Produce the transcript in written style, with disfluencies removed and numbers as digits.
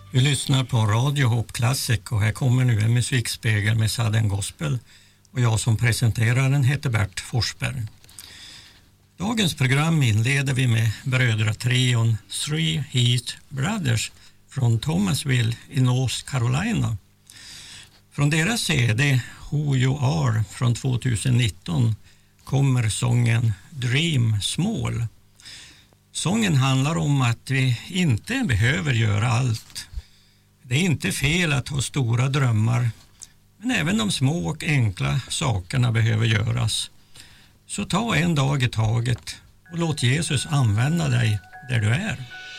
Vi lyssnar på Radio Hope Classic och här kommer nu en musikspegel med Southern Gospel och jag som presenterar den heter Bert Forsberg. Dagens program inleder vi med brödratrion Three Heath Brothers från Thomasville i North Carolina. Från deras CD Who You Are från 2019 kommer sången Dream Small. Sången handlar om att vi inte behöver göra allt. Det är inte fel att ha stora drömmar, men även de små och enkla sakerna behöver göras. Så ta en dag i taget och låt Jesus använda dig där du är.